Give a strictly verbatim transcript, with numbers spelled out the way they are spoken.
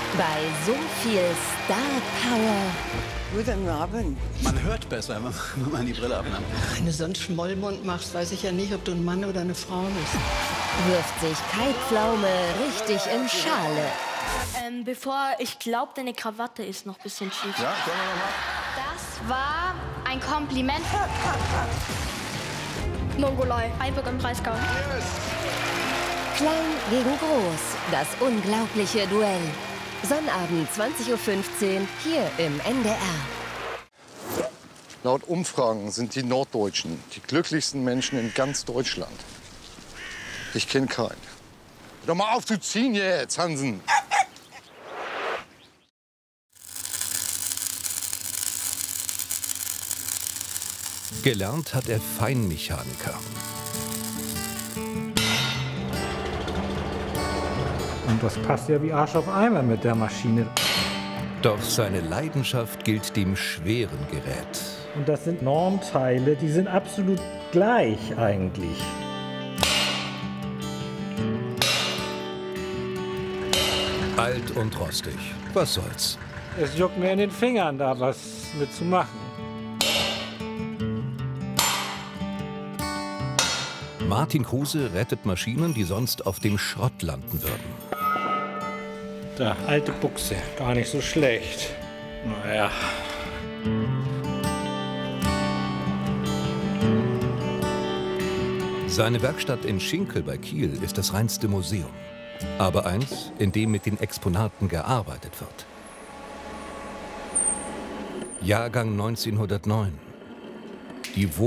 Bei so viel Star Power. Guten Abend. Man hört besser, wenn man die Brille abnimmt. Wenn du so einen Schmollmund machst, weiß ich ja nicht, ob du ein Mann oder eine Frau bist. Wirft sich Kai Pflaume richtig in Schale. Ähm, bevor, ich glaube, deine Krawatte ist noch ein bisschen schief. Ja, können wir noch mal. Das war ein Kompliment. Mongolei, Freiburg im Breisgau. Yes. Klein gegen groß, das unglaubliche Duell. Sonnabend zwanzig Uhr fünfzehn hier im N D R. Laut Umfragen sind die Norddeutschen die glücklichsten Menschen in ganz Deutschland. Ich kenne keinen. Hör doch mal auf zu ziehen jetzt, Hansen. Gelernt hat er Feinmechaniker. Und das passt ja wie Arsch auf Eimer mit der Maschine. Doch seine Leidenschaft gilt dem schweren Gerät. Und das sind Normteile, die sind absolut gleich eigentlich. Alt und rostig. Was soll's? Es juckt mir in den Fingern, da was mit zu machen. Martin Kruse rettet Maschinen, die sonst auf dem Schrott landen würden. Da, alte Buchse, gar nicht so schlecht. Naja. Seine Werkstatt in Schinkel bei Kiel ist das reinste Museum. Aber eins, in dem mit den Exponaten gearbeitet wird. Jahrgang neunzehnhundertneun. Die